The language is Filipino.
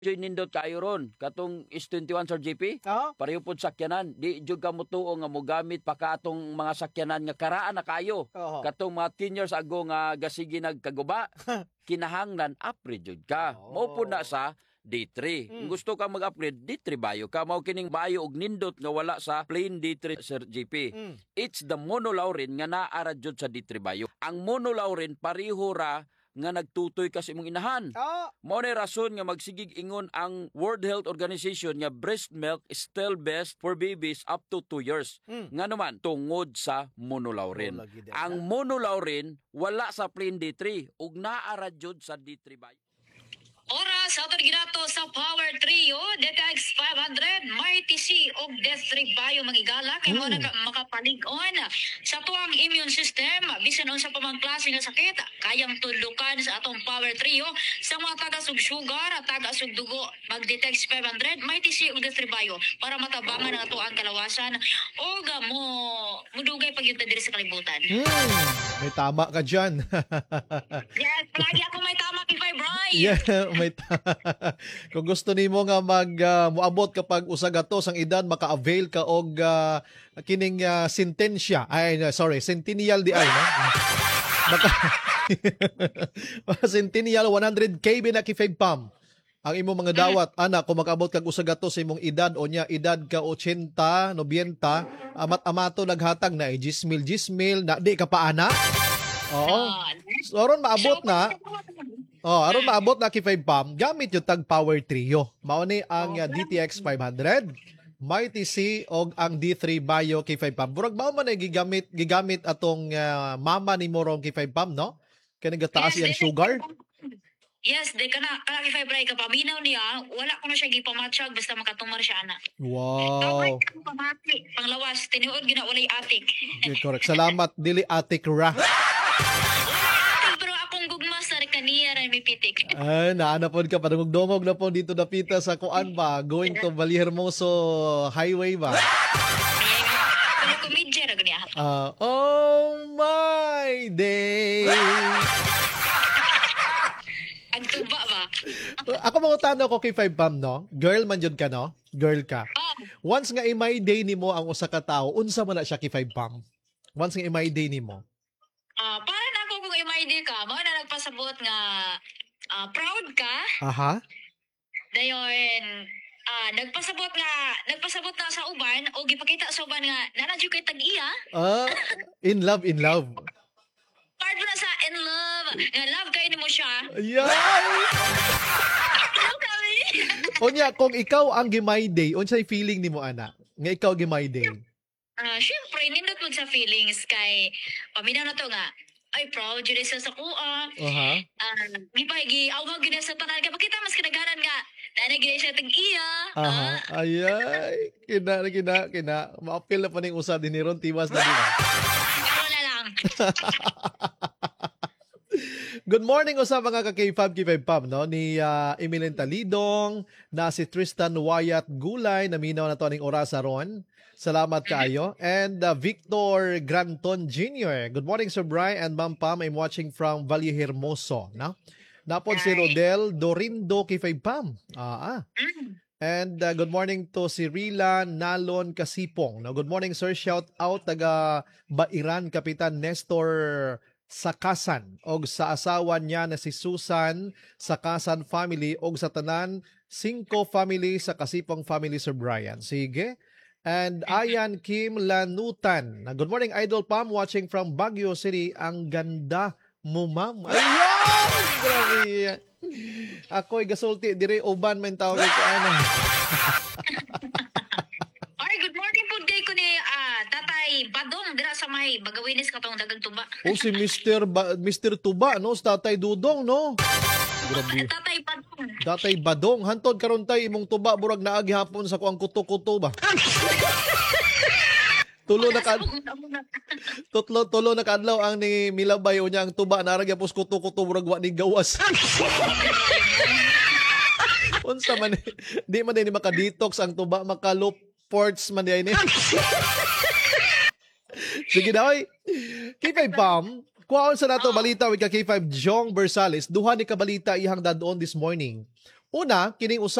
Joy nindot kayo ron. Katong S21 Sir JP. Oo. Pareho po sakyanan. Di jud ka mo tuo nga mo gamit pa ka atong mga sakyanan nga karaan na kayo. Oo. Katong mga 10 years ago nga gasigi nagkaguba. Kinahanglan upgrade jud ka. Oo. Mao po na sa D3. Kung gusto ka mag-upgrade, D3 bayo ka. Mao kining bayo og nindot nga wala sa plain D3 Sir JP. It's the monolaurin nga naara jud sa D3 bayo. Ang monolaurin pareho ra nga nagtutoy kasi imong inahan. Oo. Mao na rason nga magsigig ingon ang World Health Organization nga breast milk is still best for babies up to 2 years. Nga naman tungod sa monolaurin. Ang monolaurin wala sa plain D3 ug naara jud sa D3 bayo. Oras sa atong ginato sa Power Trio, DTX 500, Mighty C og Death 3 Bio magigala kay mo makapalig-on sa tuang immune system bisan unsa pa mang klase nga sakit kayang tulukan sa atong Power Trio sa mga taga-sug sugar at taga-sug dugo. Mag-DTX 500, Mighty C og Death 3 Bio para matabangan ang atoang kalawasan og mudugay pag diri sa kalibutan. May tama ka dyan. Yes, palagi ako may tama kay Fibroid. Yeah, kung gusto nimo nga moabot kapag usagato sang edad maka-avail ka og kining sentensya centennial di ay no centennial 100 KB na kifig pam ang imong mga dawat anak kung makaabot kag usagato sa imong edad o nya edad ka 80 90 amat-amato naghatag na 10,000 na di ka pa ana. Oo. So aron maabot na aron maabot na kay 5 pam, gamit yung tag Power Trio. Mao ni ang DTX 500, Mighty C og ang D3 Bio kay 5 pam. Burag mao man ay gigamit atong mama ni Morong kay 5 pam, no? Kaya nagataas iyang sugar. Yes, de kana kay Fibroid ka paminaw niya, wala ko na siya gipamatsyag basta makatumar siya ana. Wow. Pamati, panglawas tinuod gina walay atik. Okay, correct. Salamat dili atik ra. Pero akong gugma sa kaniya ra may pitik. Ay, naanapod ka pa. Dungog na po dito na pita sa kuan ba? Going to Vallehermoso Highway ba? Ano komedya ra gani. Oh my day. Ang tuba ba? Ako mga tanong ko kay 5 pam, no? Girl man jud ka, no? Girl ka. Once nga i-my day nimo ang usa ka tawo, unsa man na siya kay 5 pam? Once nga i-my day nimo. Para na ako kung i-ID ka, mao na nagpasabot nga proud ka. Aha. Dayon nagpasabot na sa uban o gipakita sa uban nga nanadyo kay tag-iya. In love, in love. Part mo na sa in love. Nga love kayo ni mo siya. Yeah. Love kami. Unya, kung ikaw ang gimay day, unsay feeling nimo ana? Nga ikaw gimay day. Siyempre, nindot mo sa feelings kay paminaw na to nga. Ay, proud yun sa kuha. Awag yun sa tanan. Kapag kita mas kinaganan nga, nanagin siya tag-iya. Ayay. Kina. Maapil na pa ning usa din ni Ron Tiwas na din. Ikaw na lang. Good morning sa mga ka-K5 Pam, no? Ni Emilien Talidong, na si Tristan Wyatt Gulay, naminaw na to aning orasa ron. Salamat kaayo. And Victor Granton Jr. Good morning, Sir Brian and Ma'am Pam. I'm watching from Vallehermoso, no? Napod si Rodel Dorindo K5 Pam. And good morning to si Rila Nalon Kasipong. No? Good morning, sir. Shout out taga Bairan, Kapitan Nestor Sakasan og sa asawa niya na si Susan Sakasan family og sa tanan 5 family sa Kasipong family, Sir Brian. Sige. And Ayan Kim Lanutan. Good morning, Idol Pam, watching from Baguio City. Ang ganda mo, ma'am. Ayan! Grabe. Ako'y gasulti dire uban men tawag ko ana. Ay, good morning po day ko ni Tatay Badong dira sa may Bagawinis katong dagang tuba. Si Mr. Tuba, no? Sa Tatay Dudong, no? Grabe. Tatay Badong. Tatay Badong, hantod karon tay imong tuba burag naagi hapon sa kuang kuto-kuto ba? Tulo na kadlaw ang ni Milabay o niya ang tuba na arag yapos kuto-kuto burag wa ni gawas. Unsa man di man ni maka-detox ang tuba, maka-low ports man di ni. Sige daw. K5 Pam, kuhaon sa nato balita with K5 Jong Bersales, duha ni kabalita ihang dadon this morning. Una, kining